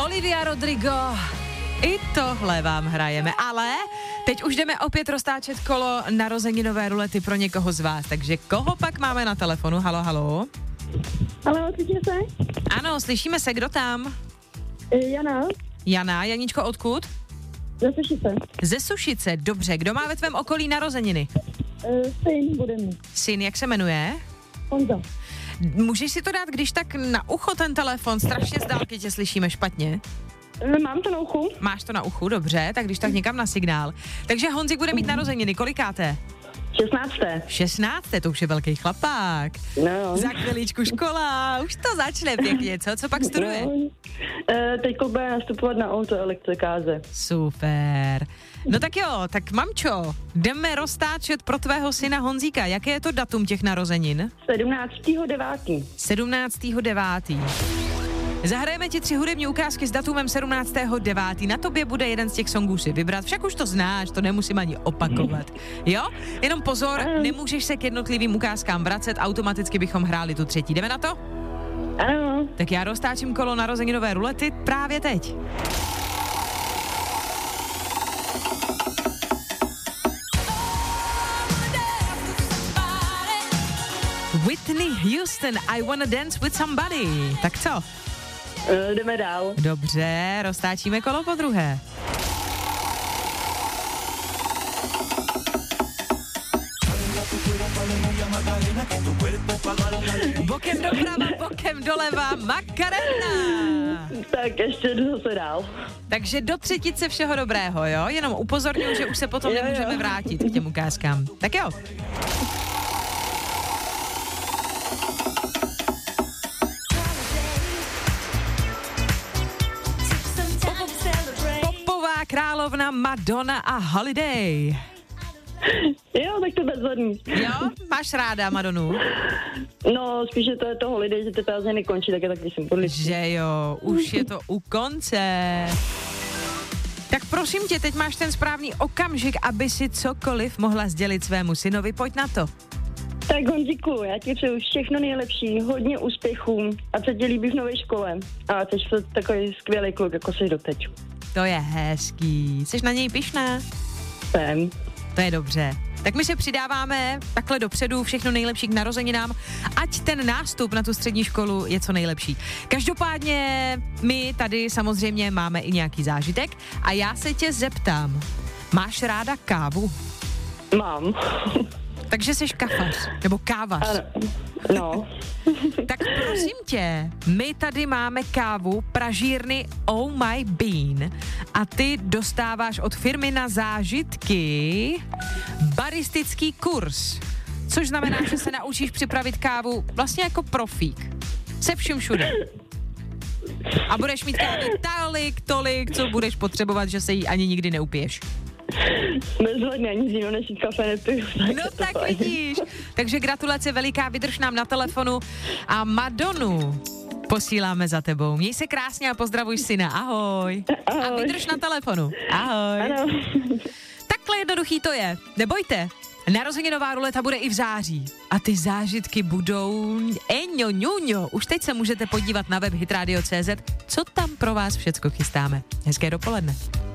Olivia Rodrigo. I tohle vám hrajeme, ale teď už jdeme opět roztáčet kolo narozeninové rulety pro někoho z vás. Takže koho pak máme na telefonu? Halo, halo. Halo, slyšíme se? Ano, slyšíme se, kdo tam? Jana. Jana, Janíčko, odkud? Ze Sušice. Ze Sušice, dobře. Kdo má ve tvém okolí narozeniny? Syn bude mít. Syn, jak se jmenuje? Honza. Můžeš si to dát, když tak na ucho ten telefon, strašně z dálky tě slyšíme špatně. Mám to na uchu. Máš to na uchu, dobře, tak když tak někam na signál. Takže Honzik bude mít narozeniny, kolikáté? 16. 16, to už je velký chlapák. No. Za chviličku škola, už to začne pěkně, co pak studuje? No. Teď bude nastupovat na autoelektrikáře. Super. No tak jo, tak mamčo, jdeme roztáčet pro tvého syna Honzíka. Jaké je to datum těch narozenin? 17.9. 17.9. Zahrajeme ti 3 hudební ukázky s datumem 17.9. Na tobě bude jeden z těch songů si vybrat, však už to znáš, to nemusím ani opakovat. Jo? Jenom pozor, nemůžeš se k jednotlivým ukázkám vracet, automaticky bychom hráli tu třetí. Jdeme na to? Ano. Tak já roztáčím kolo narozeninové rulety právě teď. Whitney Houston, I Wanna Dance With Somebody. Tak co? Jdeme dál. Dobře, roztáčíme kolo po druhé. Bokem doprava, bokem doleva, Macarena. Tak ještě zase dál. Takže do třetice všeho dobrého, jo? Jenom upozorňuji, že už se potom nemůžeme vrátit k těm ukázkám. Tak jo. Popová královna Madonna a Holiday. Jo, tak to bezvadný. Jo? Máš ráda Madonu? No, spíše to je to Holiday, že ty prázdniny končí, tak je taky symbolický. Že jo, už je to u konce. Tak prosím tě, teď máš ten správný okamžik, aby si cokoliv mohla sdělit svému synovi, pojď na to. Tak Honzíku, já ti přeju všechno nejlepší, hodně úspěchů a co ti líbí v nové škole. A ty jsi takový skvělý kluk, jako jsi doteď. To je hezký. Jsi na něj pyšná? Jsem. To je dobře. Tak my se přidáváme takhle dopředu, všechno nejlepší k narozeninám, ať ten nástup na tu střední školu je co nejlepší. Každopádně my tady samozřejmě máme i nějaký zážitek a já se tě zeptám, máš ráda kávu? Mám. Takže jsi kafař, nebo kávař. Ano. No. Tak prosím tě, my tady máme kávu pražírny Oh My Bean a ty dostáváš od firmy na zážitky baristický kurz, což znamená, že se naučíš připravit kávu vlastně jako profík. Se vším všude. A budeš mít kávy tolik, co budeš potřebovat, že se jí ani nikdy neupiješ. Bezvadně, ani jiného než kafe nepiju. No tak vidíš. Takže gratulace veliká, vydrž nám na telefonu a Madonu posíláme za tebou. Měj se krásně a pozdravuj syna. Ahoj. Ahoj. A vydrž na telefonu. Ahoj. Ano. Takhle jednoduchý to je. Nebojte. Narozeninová ruleta bude i v září. A ty zážitky budou ňuňo. Už teď se můžete podívat na web hitradio.cz, co tam pro vás všecko chystáme. Hezké dopoledne.